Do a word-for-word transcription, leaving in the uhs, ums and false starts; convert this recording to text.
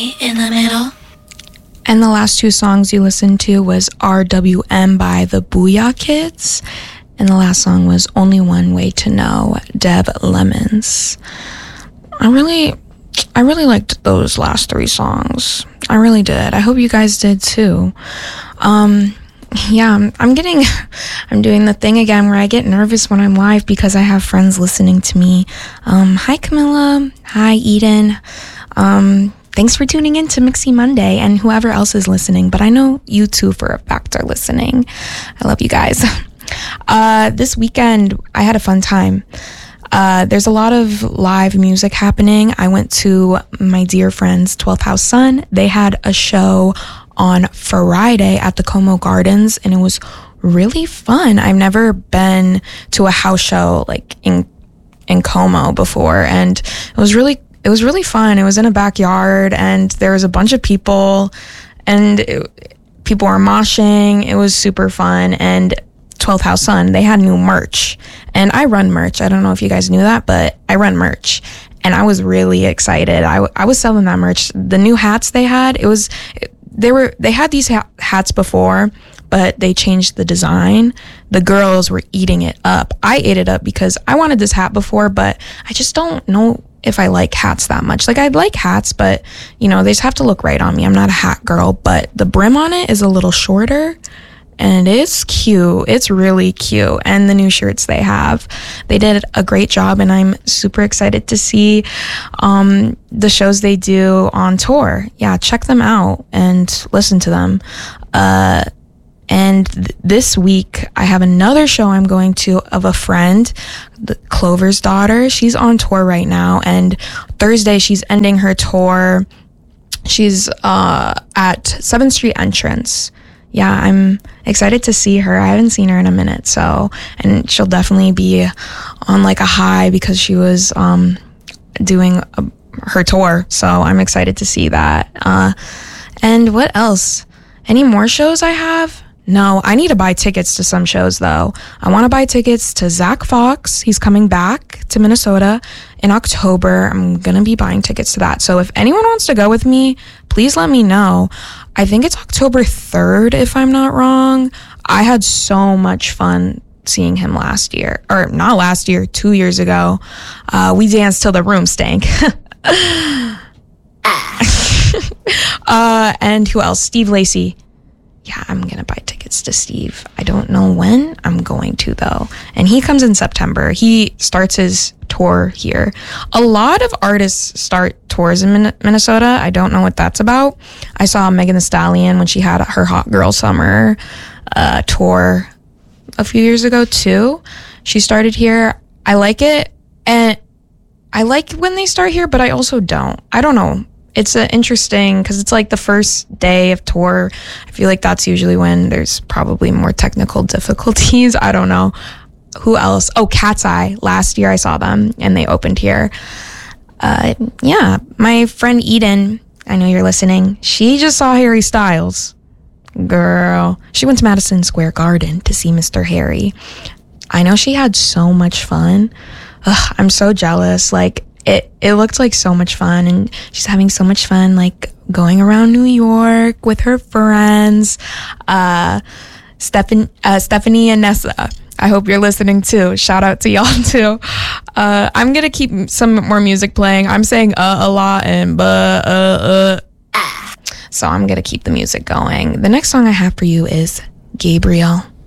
In the middle. And the last two songs you listened to was R W M by the Booyah Kids. And the last song was Only One Way to Know, Deb Lemons. I really, I really liked those last three songs. I really did. I hope you guys did too. Um, yeah, I'm, I'm getting, I'm doing the thing again where I get nervous when I'm live because I have friends listening to me. Um, hi Camilla. Hi Eden. Um, Thanks for tuning in to Mixy Monday and whoever else is listening, but I know you two for a fact are listening. I love you guys. Uh, this weekend, I had a fun time. Uh, there's a lot of live music happening. I went to my dear friend's twelfth House Sun. They had a show on Friday at the Como Gardens, and it was really fun. I've never been to a house show like in in Como before, and it was really It was really fun. It was in a backyard and there was a bunch of people and it, people were moshing. It was super fun. And twelfth House Sun, they had new merch. And I run merch. I don't know if you guys knew that, but I run merch. And I was really excited. I, I was selling that merch. The new hats they had, it was, they were, they had these ha- hats before, but they changed the design. The girls were eating it up. I ate it up because I wanted this hat before, but I just don't know if I like hats that much. Like, I'd like hats, but you know, they just have to look right on me. I'm not a hat girl, but the brim on it is a little shorter and it's cute. It's really cute. And the new shirts they have, they did a great job, and I'm super excited to see um, the shows they do on tour. Yeah, check them out and listen to them. Uh, And th- this week, I have another show I'm going to of a friend, the Clover's daughter. She's on tour right now. And Thursday, she's ending her tour. She's uh, at seventh Street Entrance. Yeah, I'm excited to see her. I haven't seen her in a minute. So, and she'll definitely be on like a high because she was um, doing a, her tour. So I'm excited to see that. Uh, and what else? Any more shows I have? No, I need to buy tickets to some shows, though. I want to buy tickets to Zach Fox. He's coming back to Minnesota in October. I'm going to be buying tickets to that. So if anyone wants to go with me, please let me know. I think it's October third, if I'm not wrong. I had so much fun seeing him last year. Or not last year, two years ago. Uh, we danced till the room stank. uh, and who else? Steve Lacy. Yeah, I'm going to buy tickets to Steve. I don't know when I'm going to, though. And he comes in September. He starts his tour here. A lot of artists start tours in Min- Minnesota. I don't know what that's about. I saw Megan Thee Stallion when she had her Hot Girl Summer uh, tour a few years ago, too. She started here. I like it. And I like when they start here, but I also don't. I don't know. It's uh, interesting because it's like the first day of tour. I feel like that's usually when there's probably more technical difficulties. I don't know. Who else? Oh, Cat's Eye. Last year I saw them and they opened here. Uh, yeah, my friend Eden, I know you're listening. She just saw Harry Styles. Girl. She went to Madison Square Garden to see Mister Harry. I know she had so much fun. Ugh, I'm so jealous. Like, It it looked like so much fun, and she's having so much fun, like, going around New York with her friends. Uh, Stephan- uh, Stephanie and Nessa, I hope you're listening, too. Shout out to y'all, too. Uh, I'm going to keep some more music playing. I'm saying uh a lot and buh, uh, uh, ah. So I'm going to keep the music going. The next song I have for you is Gabriel.